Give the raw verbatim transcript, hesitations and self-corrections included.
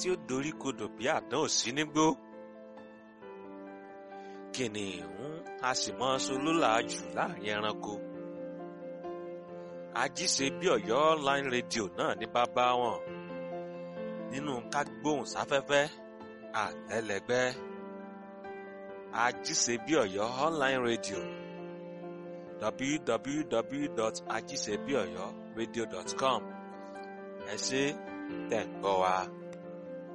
tí ó dorí kodò bí àdán ò sí nígbó. Kìnìún a sì mọ solólàájú láàrin ẹranko. Ajíṣe bí Ọ̀yọ́ online radio náà ní bàbá wọn nínú ká gbóhùn sáfẹ́fẹ́ àtẹlẹgbẹ́. Ajíṣe bí Ọ̀yọ́ online radio w w w dot ajíṣebíọ̀yọ́radio dot com. Ẹ ṣé tẹ̀ ń gbọ́ wa.